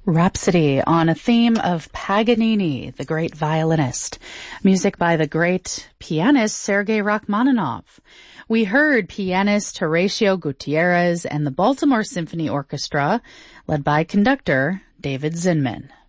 Rhapsody on a theme of Paganini, the great violinist. Music by the great pianist Sergei Rachmaninoff. We heard pianist Horacio Gutierrez and the Baltimore Symphony Orchestra, led by conductor David Zinman.